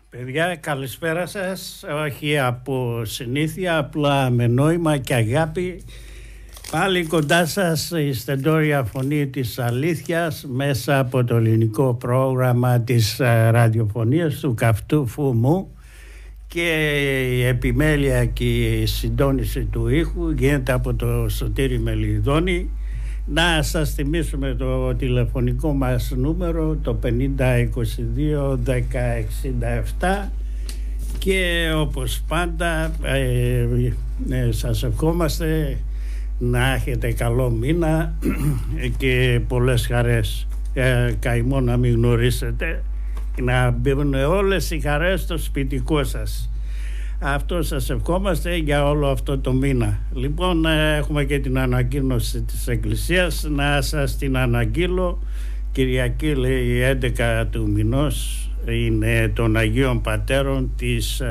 Παιδιά, καλησπέρα σας. Όχι από συνήθεια, απλά με νόημα και αγάπη. Πάλι κοντά σας η στεντόρια φωνή της αλήθειας μέσα από το ελληνικό πρόγραμμα της ραδιοφωνίας του καυτού φουμού, και η επιμέλεια και η συντόνιση του ήχου γίνεται από το Σωτήρη Μελιδόνη. Να σας θυμίσουμε το τηλεφωνικό μας νούμερο, το 5022 1067, και όπως πάντα σας ευχόμαστε να έχετε καλό μήνα και πολλές χαρές. Καημό να μην γνωρίσετε, να μπουν όλες οι χαρές στο σπιτικό σας. Αυτό σας ευχόμαστε για όλο αυτό το μήνα. Λοιπόν, έχουμε και την ανακοίνωση της Εκκλησίας. Να σας την αναγγείλω. Κυριακή, λέει, 11 του μηνός είναι των Αγίων Πατέρων της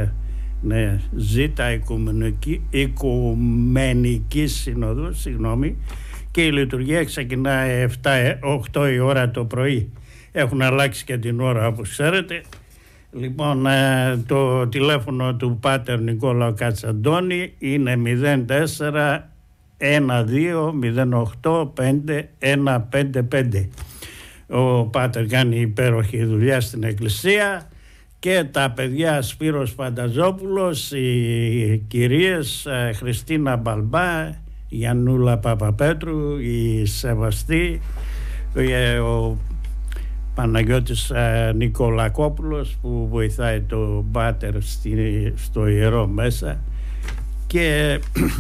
Ζήτα Οικουμενικής Συνοδού, και η λειτουργία ξεκινάει 8 η ώρα το πρωί. Έχουν αλλάξει και την ώρα, όπως ξέρετε. Λοιπόν, το τηλέφωνο του Πάτερ Νικόλαου Κατσαντώνη είναι 04 12 08 5155. Ο Πάτερ κάνει υπέροχη δουλειά στην Εκκλησία, και τα παιδιά Σπύρος Φανταζόπουλος, οι κυρίες Χριστίνα Μπαλμπά, Γιαννούλα Παπαπέτρου, η Σεβαστή, ο Παναγιώτης Νικολακόπουλος που βοηθάει το Πάτερ στο ιερό μέσα, και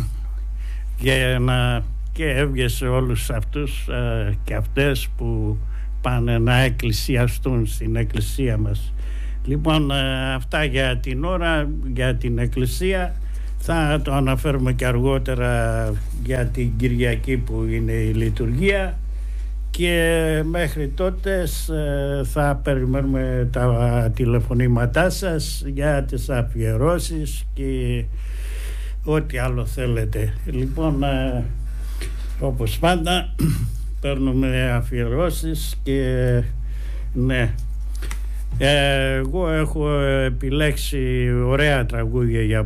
έβγε σε όλους αυτούς και αυτές που πάνε να εκκλησιαστούν στην εκκλησία μας. Λοιπόν, αυτά για την ώρα, για την εκκλησία. Θα το αναφέρουμε και αργότερα για την Κυριακή που είναι η λειτουργία, και μέχρι τότε θα περιμένουμε τα τηλεφωνήματά σας για τις αφιερώσεις και ό,τι άλλο θέλετε. Λοιπόν, όπως πάντα παίρνουμε αφιερώσεις, και ναι, εγώ έχω επιλέξει ωραία τραγούδια για